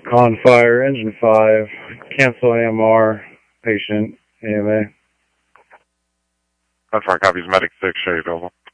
Con Fire, Engine 5, cancel AMR, patient, AMA. Con Fire copies, medic 6, show you available.